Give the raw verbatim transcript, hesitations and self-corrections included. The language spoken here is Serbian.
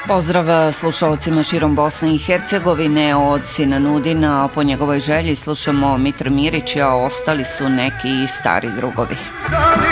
Pozdrav slušalcima širom Bosne i Hercegovine, od sina Nudina, po njegovoj želji slušamo Mitra Mirića, ostali su neki stari drugovi.